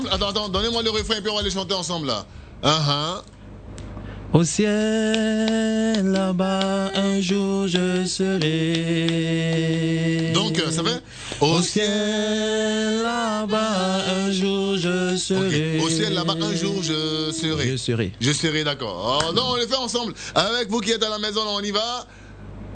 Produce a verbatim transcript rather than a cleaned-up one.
Attends, attends, donnez-moi le refrain et puis on va les chanter ensemble là. Uh-huh. Au ciel, là-bas, un jour je serai. Donc, ça fait Au, Au ciel, là-bas, un jour je serai. Okay. Au ciel, là-bas, un jour je serai. Je serai. Je serai, d'accord. Oh, non, on le fait ensemble. Avec vous qui êtes à la maison, là, on y va.